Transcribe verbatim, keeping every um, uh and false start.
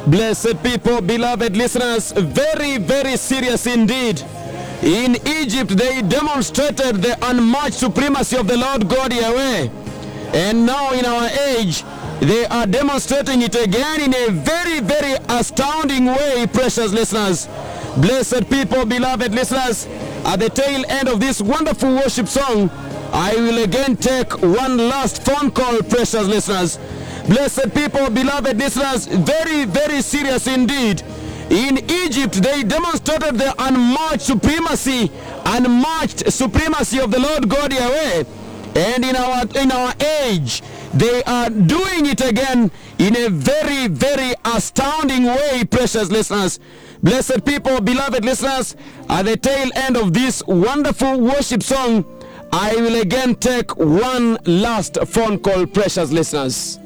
Blessed people, beloved listeners, very, very serious indeed. In Egypt, they demonstrated the unmatched supremacy of the Lord God Yahweh. And now in our age, they are demonstrating it again in a very, very astounding way, precious listeners. Blessed people, beloved listeners, at the tail end of this wonderful worship song, I will again take one last phone call, precious listeners. Blessed people, beloved listeners, very, very serious indeed. In Egypt, they demonstrated the unmatched supremacy, unmatched supremacy of the Lord God Yahweh. And in our in our age, they are doing it again in a very, very astounding way, precious listeners. Blessed people, beloved listeners, at the tail end of this wonderful worship song, I will again take one last phone call, precious listeners.